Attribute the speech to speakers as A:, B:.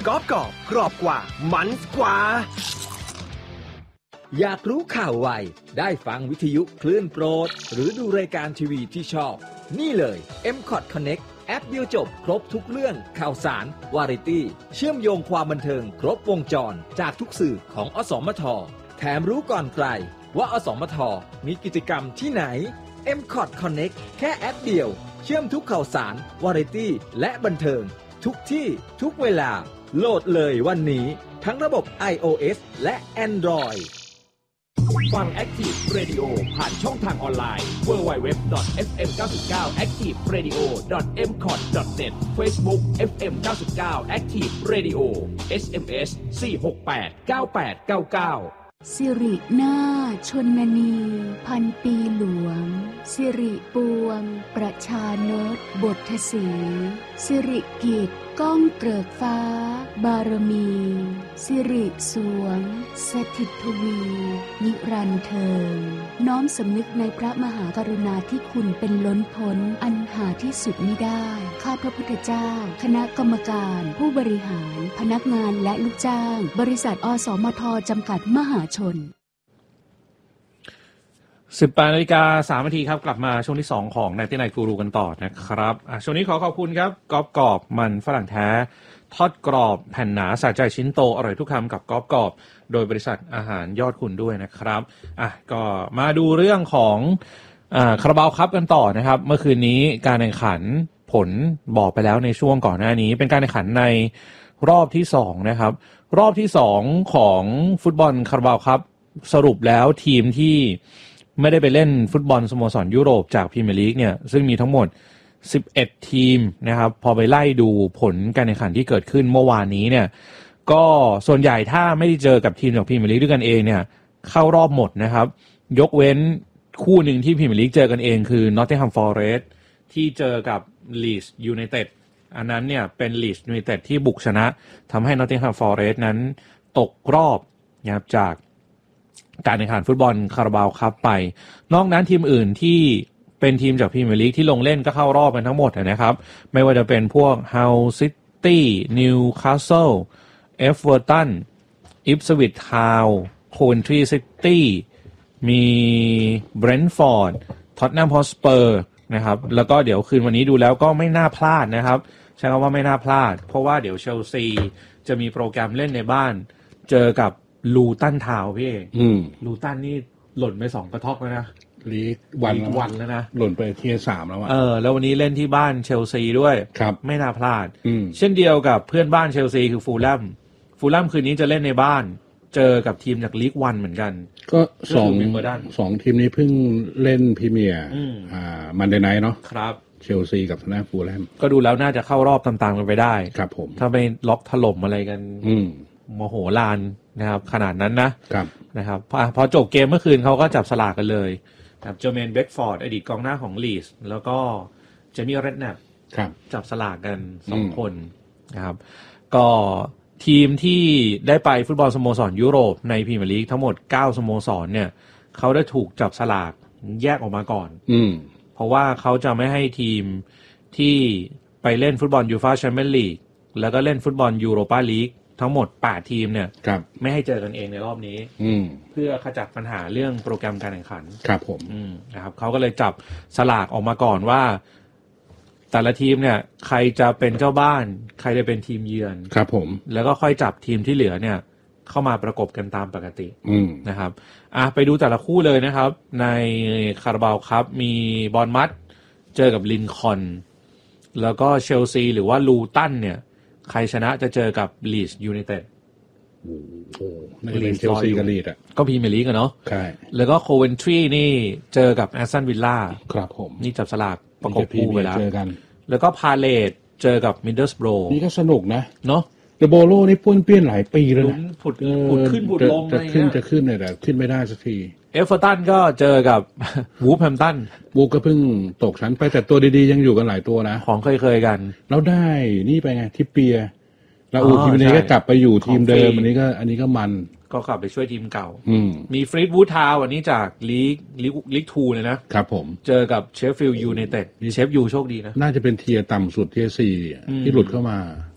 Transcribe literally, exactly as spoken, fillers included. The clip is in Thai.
A: กรอบกรอบกรอบกว่ามันกว่า
B: อยากรู้ข่าวไวได้ฟังวิทยุคลื่นโปรดหรือดูรายการทีวีที่ชอบนี่เลย เอ็ม คอท Connect แอปเดียวจบครบทุกเรื่องข่าวสารวาไรตี้เชื่อมโยงความบันเทิงครบวงจรจากทุกสื่อของอสมทแถมรู้ก่อนใครว่าอสมทมีกิจกรรมที่ไหน เอ็ม คอท Connect แค่แอปเดียวเชื่อมทุกข่าวสารวาไรตี้และบันเทิงทุกที่ทุกเวลาโหลดเลยวันนี้ทั้งระบบ iOS และ Androidฟัง Active Radio ผ่านช่องทางออนไลน์ ดับเบิลยู ดับเบิลยู ดับเบิลยู ดอท เอฟ เอ็ม เก้าสิบเก้า แอคทีฟเรดิโอ ดอท เอ็ม คอท ดอท เน็ต Facebook เอฟ เอ็ม เก้าสิบเก้า Active Radio เอส เอ็ม เอส สี่ หก แปด เก้า แปด เก้า เก้า
C: สิรินาชนนีพันปีหลวงสิริปวงประชานตบทสีสิริกิจก้องเกริกฟ้าบารมีสิริสวงสถิตทวีนิรันดร์เทิงน้อมสำนึกในพระมหากรุณาธิคุณเป็นล้นพ้นอันหาที่สุดมิได้ข้าพระพุทธเจ้าคณะกรรมการผู้บริหารพนักงานและลูกจ้างบริษัทอสมทจำกัดมหาชน
D: สิบแปดนาฬิกาสามนาทีครับกลับมาช่วงที่สองของไนตี้ไนท์กูรูกันต่อนะครับอ่ะช่วงนี้ขอขอบคุณครับกรอบกรอบมันฝรั่งแท้ทอดกรอบแผ่นหนาสะใจชิ้นโตอร่อยทุกคำกับกรอบกรอบโดยบริษัทอาหารยอดคุณด้วยนะครับอ่ะก็มาดูเรื่องของอ่าคาราบาวคัพกันต่อนะครับเมื่อคืนนี้การแข่งขันผลบอกไปแล้วในช่วงก่อนหน้านี้เป็นการแข่งขันในรอบที่สองนะครับรอบที่สองของฟุตบอลคาราบาวคัพสรุปแล้วทีมที่ไม่ได้ไปเล่นฟุตบอลสโมสรยุโรปจากพรีเมียร์ลีกเนี่ยซึ่งมีทั้งหมดสิบเอ็ดทีมนะครับพอไปไล่ดูผลการแข่งขันที่เกิดขึ้นเมื่อวานนี้เนี่ยก็ส่วนใหญ่ถ้าไม่ได้เจอกับทีมจากพรีเมียร์ลีกด้วยกันเองเนี่ยเข้ารอบหมดนะครับยกเว้นคู่หนึ่งที่พรีเมียร์ลีกเจอกันเองคือ Nottingham Forest ที่เจอกับ Leeds United อันนั้นเนี่ยเป็น Leeds United ที่บุกชนะทำให้ Nottingham Forest นั้นตกรอบนะครับจากการแข่งขันฟุตบอลคาราบาวคัพไปนอกนั้นทีมอื่นที่เป็นทีมจากพรีเมียร์ลีกที่ลงเล่นก็เข้ารอบกันทั้งหมดนะครับไม่ว่าจะเป็นพวก Hull City Newcastle Everton Ipswich Town Coventry City มี Brentford Tottenham Hotspur นะครับแล้วก็เดี๋ยวคืนวันนี้ดูแล้วก็ไม่น่าพลาดนะครับใช้คำว่าไม่น่าพลาดเพราะว่าเดี๋ยวเชลซีจะมีโปรแกรมเล่นในบ้านเจอกับลูตันทาวน์พี่อืมลูตันนี่หล่นไปสองกระทอกแล้วนะ
E: ลีกวัน
D: วันแล้วนะ
E: หล่นไปเทียร์สามแล้วอ่ะ
D: เออแล้ววันนี้เล่นที่บ้านเชลซีด้วย
E: ครับ
D: ไม่น่าพลาดเช่นเดียวกับเพื่อนบ้านเชลซีคือฟูลแลมฟูลแลมคืนนี้จะเล่นในบ้านเจอกับทีมจากลีกวันเหมือนกัน
E: ก็สองสองทีมนี้เพิ่งเล่นพรีเมียร์อ่ามันเดย์ไนท์เนาะ
D: ครับ
E: เชลซีกับทางด้านฟูลแลม
D: ก็ดูแล้วน่าจะเข้ารอบตามๆกันไปได้
E: ครับผม
D: ถ้าไปล็อกถล่มอะไรกันโมโหลานนะครับขนาดนั้นนะครับนะครับพอพอจบเกมเมื่อคืนเขาก็จับสลากกันเลยครับเจอร์เมนเบคฟอร์ดอดีตกองหน้าของลีสแล้วก็เจมี่เรดแนปจับสลากกันสองคนนะครับก็ทีมที่ได้ไปฟุตบอลสโมสรยุโรปในพรีเมียร์ลีกทั้งหมดเก้าสโมสรเนี่ยเขาได้ถูกจับสลากแยกออกมาก่อน
E: อืม
D: เพราะว่าเขาจะไม่ให้ทีมที่ไปเล่นฟุตบอลยูฟ่าแชมเปี้ยนลีกแล้วก็เล่นฟุตบอลยูโรปาลีกทั้งหมดแปดทีมเนี่ยไม่ให้เจอกันเองในรอบนี้เพื่อขจัดปัญหาเรื่องโปรแกรมการแข่งขัน
E: ครับผม
D: นะครับเขาก็เลยจับสลากออกมาก่อนว่าแต่ละทีมเนี่ยใครจะเป็นเจ้าบ้านใครจะเป็นทีมเยือน
E: ครับผม
D: แล้วก็ค่อยจับทีมที่เหลือเนี่ยเข้ามาประกบกันตามปกตินะครับอ่ะไปดูแต่ละคู่เลยนะครับในคาราบาวคัพมีบอร์นมัธเจอกับลินคอล์นแล้วก็เชลซีหรือว่าลูตันเนี่ยใครชนะจะเจอกับลีดส์ยูไนเต็ด
E: โอ้โหน่าจะเป็นเชลซีกับลีดส์อ่ะ
D: ก็พรีเมียร์ลีกอะเนาะ
E: ใช่
D: แล้วก็โคเวนทรีนี่เจอกับแอสตันวิลล่า
E: ครับผม
D: นี่จับสลากประกบคู่ไปแล้ว
E: เจอกัน
D: แล้วก็พาเลตเจอกับมิดเดิลสโบร
E: นี่ก็สนุกนะ
D: เนาะ
E: เดโบโลนี่ป้วนเปี้ยนหลายปีแล้วนะ
D: ผุดผุดขึ้นผุดลง
E: จะขึ้นจะขึ้นเนี่ยแต่ขึ้นไม่ได้สักที
D: เอเวอร์ตันก็เจอกับวูฟแฮมป์ตัน
E: วูฟก็เพิ่งตกชั้นไปแต่ตัวดีๆยังอยู่กันหลายตัวนะ
D: ของเคยๆกัน
E: แล้วได้นี่ไปไงทิปเปียแล้วอูทีมนี้ก็กลับไปอยู่ทีมเดิมอันนี้ก็อันนี้ก็มัน
D: ก็กลับไปช่วยทีมเก่า
E: ม
D: มีฟรีดวูดทาวน์วันนี้จากลีกลีกลีกทูเลยนะครับ
E: ผม
D: เจอกับเชฟฟิลด์ยูไนเต็ดเชฟยูโชคดีนะ
E: น่าจะเป็นเทียร์ต่ำสุดเทียร์สี่ที่หลุดเข้ามา